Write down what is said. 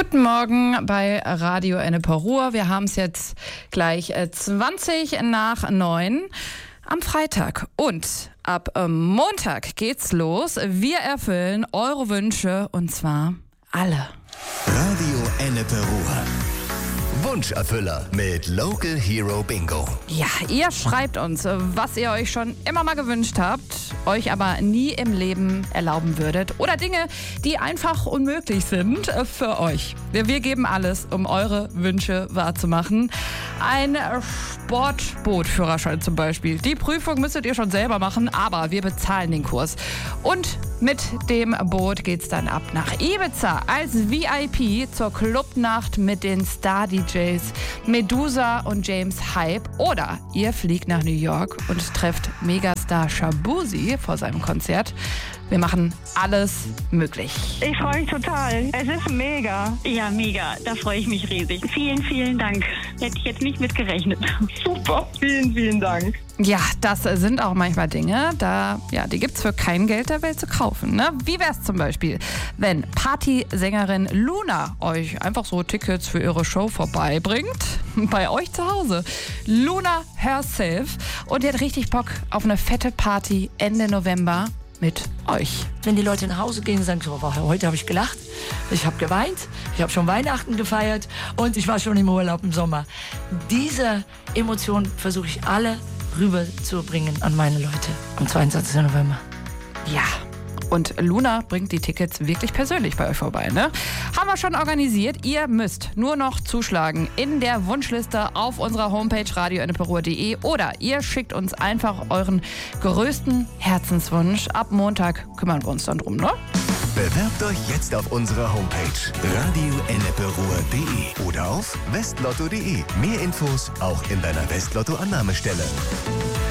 Guten Morgen bei Radio Ennepe Ruhr. Wir haben es jetzt gleich 8:20 am Freitag. Und ab Montag geht's los. Wir erfüllen eure Wünsche und zwar alle. Radio Ennepe Ruhr. Wunscherfüller mit Local Hero Bingo. Ja, ihr schreibt uns, was ihr euch schon immer mal gewünscht habt, euch aber nie im Leben erlauben würdet. Oder Dinge, die einfach unmöglich sind für euch. Wir geben alles, um eure Wünsche wahrzumachen. Ein Sportbootführerschein zum Beispiel. Die Prüfung müsstet ihr schon selber machen, aber wir bezahlen den Kurs. Und mit dem Boot geht's dann ab nach Ibiza als VIP zur Clubnacht mit den Star-DJs Medusa und James Hype. Oder ihr fliegt nach New York und trefft Megastar Shaboozey vor seinem Konzert. Wir machen alles möglich. Ich freue mich total. Es ist mega. Ja, mega. Da freue ich mich riesig. Vielen, vielen Dank. Hätte ich jetzt nicht mit gerechnet. Super. Vielen, vielen Dank. Ja, das sind auch manchmal Dinge, die gibt's für kein Geld der Welt zu kaufen. Ne? Wie wär's zum Beispiel, wenn Partysängerin Luna euch einfach so Tickets für ihre Show vorbeibringt? Bei euch zu Hause. Luna herself. Und die hat richtig Bock auf eine fette Party Ende November mit euch. Wenn die Leute nach Hause gehen und sagen, so, heute habe ich gelacht, ich habe geweint, ich habe schon Weihnachten gefeiert und ich war schon im Urlaub im Sommer. Diese Emotionen versuche ich alle rüberzubringen an meine Leute am 22. November. Ja, und Luna bringt die Tickets wirklich persönlich bei euch vorbei, ne? Haben wir schon organisiert. Ihr müsst nur noch zuschlagen in der Wunschliste auf unserer Homepage radioenneperuhr.de oder ihr schickt uns einfach euren größten Herzenswunsch. Ab Montag kümmern wir uns dann drum, ne? Bewerbt euch jetzt auf unserer Homepage radioenneperuhr.de oder auf westlotto.de. Mehr Infos auch in deiner Westlotto-Annahmestelle.